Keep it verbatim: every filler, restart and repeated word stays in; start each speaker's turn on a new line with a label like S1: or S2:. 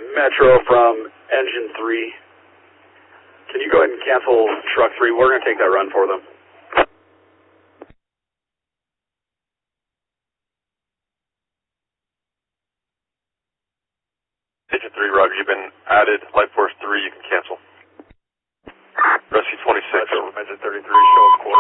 S1: Metro from Engine three. Can you go ahead and cancel Truck three? We're going to take that run for them.
S2: Engine three, Roger, you've been added. Light Force three, you can cancel. Rescue twenty-six.
S1: Metro from Engine thirty-three, show us course.